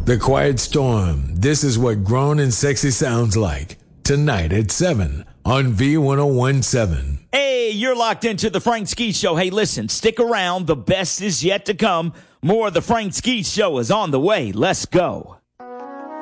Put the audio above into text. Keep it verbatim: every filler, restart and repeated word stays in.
The Quiet Storm. This is what grown and sexy sounds like. Tonight at seven on V ten seventeen. Hey, you're locked into the Frank Ski Show. Hey, listen, stick around. The best is yet to come. More of the Frank Ski Show is on the way. Let's go.